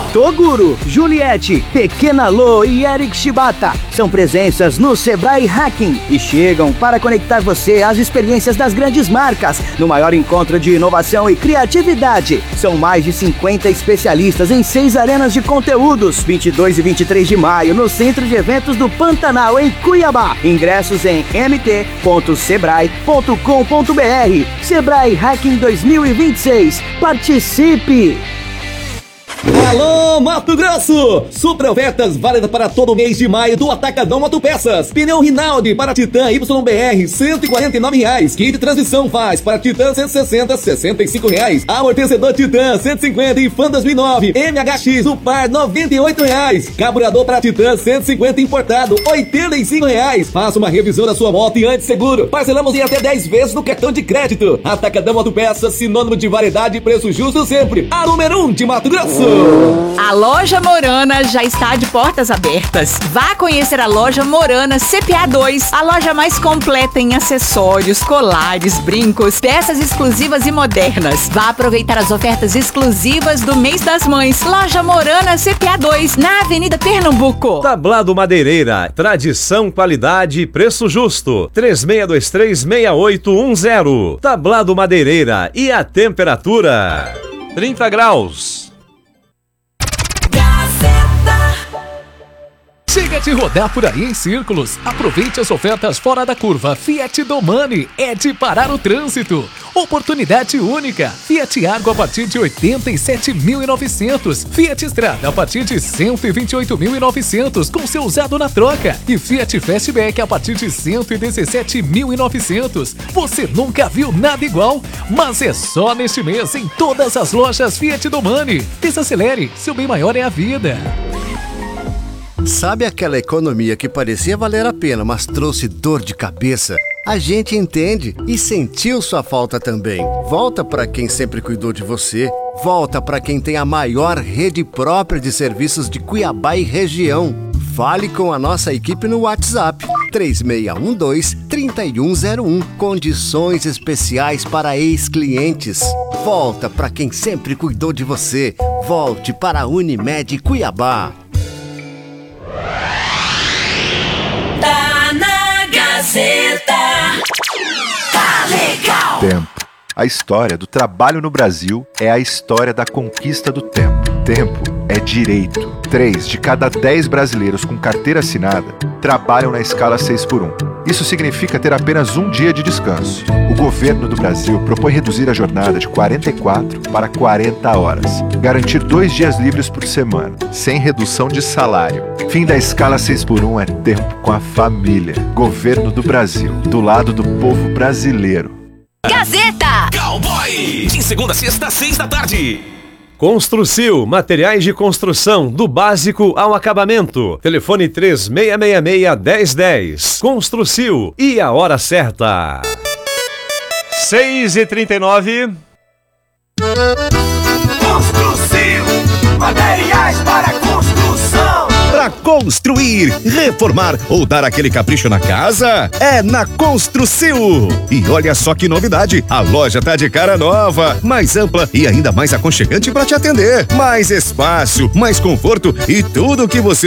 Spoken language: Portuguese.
Toguro, Juliette, Pequena Lô e Eric Shibata são presenças no Sebrae Hacking e chegam para conectar você às experiências das grandes marcas no maior encontro de inovação e criatividade. São mais de 50 especialistas em 6 arenas de conteúdos, 22 e 23 de maio no Centro de Eventos do Pantanal, em Cuiabá. Ingressos em mt.sebrae.com.br. Sebrae Hacking 2026. Participe! Alô, Mato Grosso! Super ofertas válidas para todo mês de maio do Atacadão Autopeças. Pneu Rinaldi para Titan YBR, R$149. Kit de transmissão Faz para Titan 160, R$65. Amortecedor Titan 150 e Fan 2009. MHX, o par, R$98. Carburador para Titan 150 importado, R$85. Faça uma revisão da sua moto e antes seguro. Parcelamos em até 10 vezes no cartão de crédito. Atacadão Autopeças, sinônimo de variedade e preço justo sempre. A número 1 de Mato Grosso. A Loja Morana já está de portas abertas. Vá conhecer a Loja Morana CPA 2, a loja mais completa em acessórios, colares, brincos, peças exclusivas e modernas. Vá aproveitar as ofertas exclusivas do mês das mães. Loja Morana CPA 2, na Avenida Pernambuco. Tablado Madeireira, tradição, qualidade e preço justo. 36236810. Tablado Madeireira, e a temperatura 30 graus. Chega de rodar por aí em círculos. Aproveite as ofertas fora da curva. Fiat Domani é de parar o trânsito. Oportunidade única. Fiat Argo a partir de 87.900. Fiat Strada a partir de 128.900 com seu usado na troca. E Fiat Fastback a partir de 117.900. Você nunca viu nada igual, mas é só neste mês em todas as lojas Fiat Domani. Desacelere, seu bem maior é a vida. Sabe aquela economia que parecia valer a pena, mas trouxe dor de cabeça? A gente entende e sentiu sua falta também. Volta para quem sempre cuidou de você. Volta para quem tem a maior rede própria de serviços de Cuiabá e região. Fale com a nossa equipe no WhatsApp 3612-3101. Condições especiais para ex-clientes. Volta para quem sempre cuidou de você. Volte para a Unimed Cuiabá. Tá na Gazeta. Tá legal. Tempo. A história do trabalho no Brasil é a história da conquista do tempo. Tempo é direito. 3 de cada 10 brasileiros com carteira assinada trabalham na escala 6x1. Isso significa ter apenas um dia de descanso. O governo do Brasil propõe reduzir a jornada de 44 para 40 horas. Garantir 2 dias livres por semana, sem redução de salário. Fim da escala 6x1 é tempo com a família. Governo do Brasil, do lado do povo brasileiro. Gazeta Cowboy, de segunda a sexta, às 6 da tarde. Construcil, materiais de construção, do básico ao acabamento. Telefone 3666-1010. Construcil, e a hora certa. 6h39. Construcil, materiais para construção. Para construir, reformar ou dar aquele capricho na casa, é na Construcil. E olha só que novidade, a loja tá de cara nova, mais ampla e ainda mais aconchegante para te atender. Mais espaço, mais conforto e tudo o que você